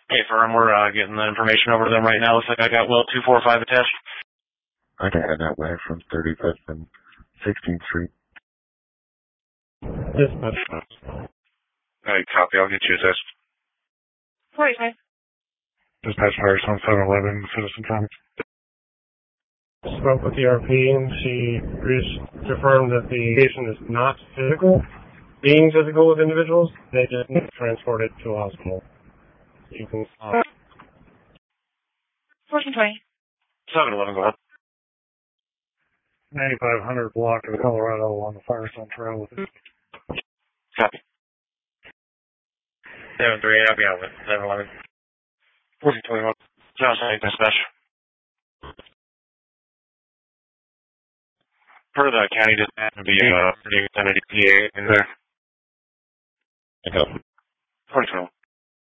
Hey, firm, we're getting the information over to them right now. Looks like I got well 245 attached. I can head that way from 35th and 16th Street. Dispatch. Alright, copy. I'll get you attached. 45. Dispatch fires on 711 Citizen Time. Spoke with the RP and she confirmed that the patient is not being physical with individuals. They just need to transport it to a hospital. You can stop. 1420. 711, go ahead. 9500 block of Colorado on the Firestone Trail with it. Copy. 738, I'll be out with 711. 1421. Johnson, dispatch. Per the county dispatch, will be pretty extended EPA in there. I go. 2021.